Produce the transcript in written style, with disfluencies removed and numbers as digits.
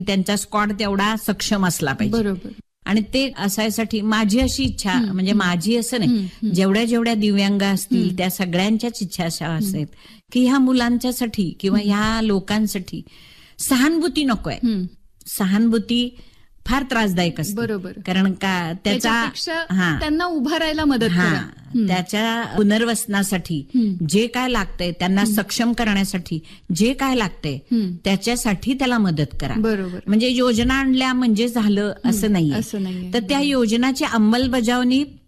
त्यांचा स्क्वॉड तेवढा सक्षम असला पाहिजे. बरोबर. आणि ते असायसाठी माझी अशी इच्छा, म्हणजे माझी असं नाही, जेवढ्या जेवढ्या दिव्यांग असतील त्या सगळ्यांच्याच इच्छा अशा असेल की ह्या मुलांच्यासाठी किंवा ह्या लोकांसाठी सहानुभूती नकोय. सहानुभूती फार त्रासदायक असते. बरोबर. कारण का त्याच्यापेक्षा त्यांना उभा राहायला मदत करा. त्याच्या पुनर्वसनासाठी जे काय लागतंय, त्यांना सक्षम करण्यासाठी जे काय लागतंय त्याच्यासाठी त्याला मदत करा. बरोबर. म्हणजे योजना आणल्या म्हणजे झालं असं नाहीये. तर त्या योजनाची अंमलबजावणी